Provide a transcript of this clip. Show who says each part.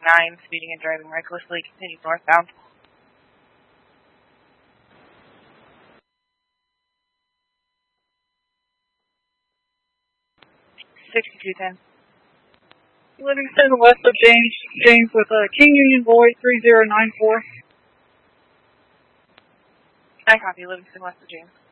Speaker 1: speeding and driving recklessly. Continue northbound. 6210.
Speaker 2: Livingston west of James with King Union Boy 3094.
Speaker 1: I copy. Livingston west of James.